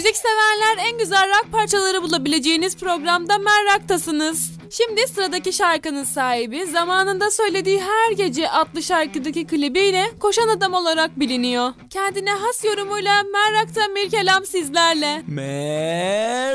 Müzikseverler en güzel rock parçaları bulabileceğiniz programda Merrak'tasınız. Şimdi sıradaki şarkının sahibi zamanında söylediği Her Gece adlı şarkıdaki klibiyle Koşan Adam olarak biliniyor. Kendine has yorumuyla Merrak'ta Mirkelam sizlerle.